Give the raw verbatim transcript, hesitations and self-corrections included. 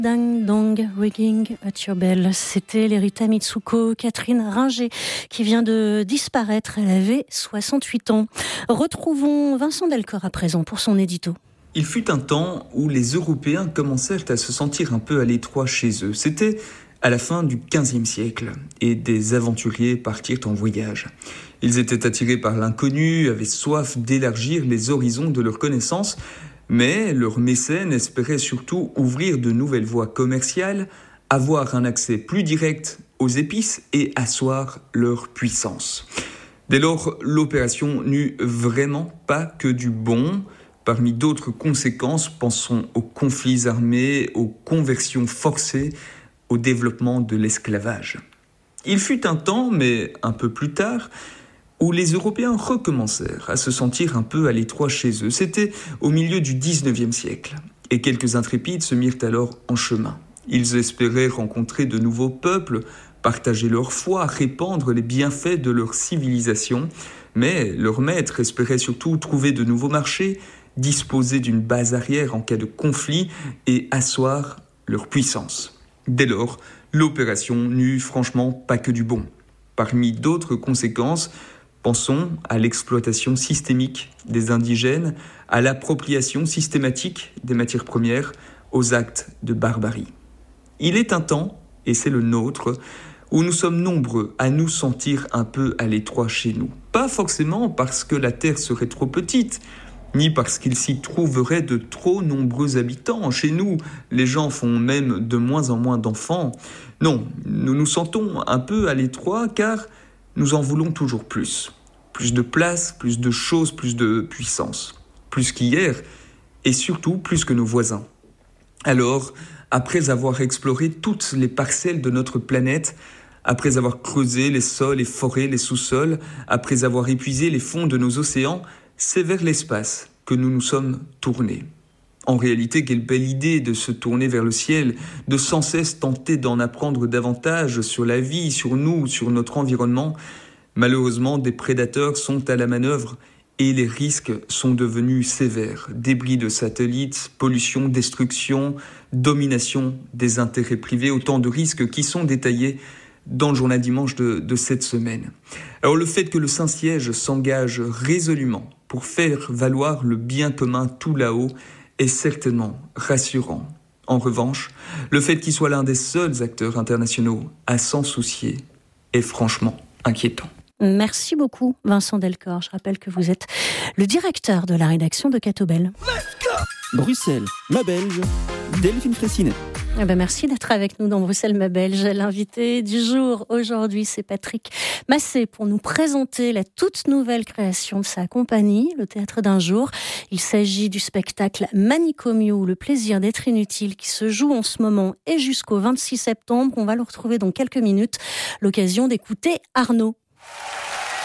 Dang Dong Ringing at Your Bell, c'était l'Erita Mitsuko, Catherine Ringer, qui vient de disparaître. Elle avait soixante-huit ans. Retrouvons Vincent Delcor à présent pour son édito. Il fut un temps où les Européens commencèrent à se sentir un peu à l'étroit chez eux. C'était à la fin du quinzième siècle, et des aventuriers partirent en voyage. Ils étaient attirés par l'inconnu, avaient soif d'élargir les horizons de leurs connaissances, mais leurs mécènes espéraient surtout ouvrir de nouvelles voies commerciales, avoir un accès plus direct aux épices et asseoir leur puissance. Dès lors, l'opération n'eut vraiment pas que du bon. Parmi d'autres conséquences, pensons aux conflits armés, aux conversions forcées, au développement de l'esclavage. Il fut un temps, mais un peu plus tard, où les Européens recommencèrent à se sentir un peu à l'étroit chez eux. C'était au milieu du dix-neuvième siècle, et quelques intrépides se mirent alors en chemin. Ils espéraient rencontrer de nouveaux peuples, partager leur foi, répandre les bienfaits de leur civilisation, mais leurs maîtres espéraient surtout trouver de nouveaux marchés, disposer d'une base arrière en cas de conflit et asseoir leur puissance. Dès lors, l'opération n'eut franchement pas que du bon. Parmi d'autres conséquences, pensons à l'exploitation systémique des indigènes, à l'appropriation systématique des matières premières, aux actes de barbarie. Il est un temps, et c'est le nôtre, où nous sommes nombreux à nous sentir un peu à l'étroit chez nous. Pas forcément parce que la terre serait trop petite, ni parce qu'il s'y trouverait de trop nombreux habitants. Chez nous, les gens font même de moins en moins d'enfants. Non, nous nous sentons un peu à l'étroit car nous en voulons toujours plus. Plus de place, plus de choses, plus de puissance. Plus qu'hier, et surtout plus que nos voisins. Alors, après avoir exploré toutes les parcelles de notre planète, après avoir creusé les sols, les forêts, les sous-sols, après avoir épuisé les fonds de nos océans, c'est vers l'espace que nous nous sommes tournés. En réalité, quelle belle idée de se tourner vers le ciel, de sans cesse tenter d'en apprendre davantage sur la vie, sur nous, sur notre environnement. Malheureusement, des prédateurs sont à la manœuvre et les risques sont devenus sévères. Débris de satellites, pollution, destruction, domination des intérêts privés, autant de risques qui sont détaillés dans le journal dimanche de, de cette semaine. Alors le fait que le Saint-Siège s'engage résolument pour faire valoir le bien commun tout là-haut est certainement rassurant. En revanche, le fait qu'il soit l'un des seuls acteurs internationaux à s'en soucier est franchement inquiétant. Merci beaucoup Vincent Delcor. Je rappelle que vous êtes le directeur de la rédaction de Catobel. Bruxelles, ma Belge, Delphine Fraissinet. Eh ben merci d'être avec nous dans Bruxelles, ma Belge. L'invité du jour aujourd'hui, c'est Patrick Massé pour nous présenter la toute nouvelle création de sa compagnie, le Théâtre d'un jour. Il s'agit du spectacle Manicomio, le plaisir d'être inutile, qui se joue en ce moment et jusqu'au vingt-six septembre. On va le retrouver dans quelques minutes. L'occasion d'écouter Arnaud.